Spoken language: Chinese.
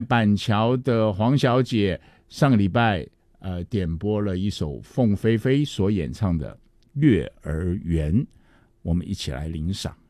板桥的黄小姐上个礼拜点播了一首凤飞飞所演唱的《月儿圆》，我们一起来领赏。